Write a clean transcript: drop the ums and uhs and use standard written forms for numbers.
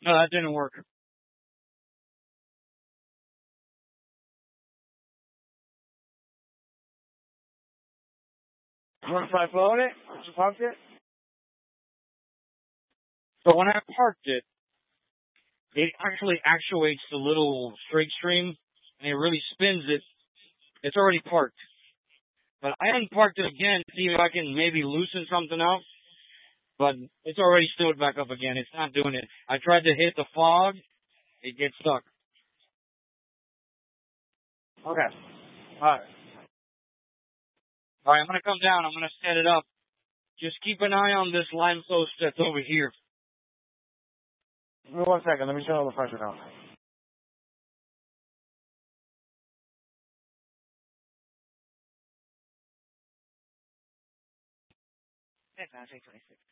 No, that didn't work. Once I float it, once you parked it. So when I parked it, it actually actuates the little straight stream, and it really spins it. It's already parked. But I unparked it again to see if I can maybe loosen something up. But it's already stood back up again. It's not doing it. I tried to hit the fog. It gets stuck. Okay. Alright. Alright, I'm gonna come down. I'm gonna set it up. Just keep an eye on this line post that's over here. Give me 1 second. Let me turn all the pressure down. That's 26.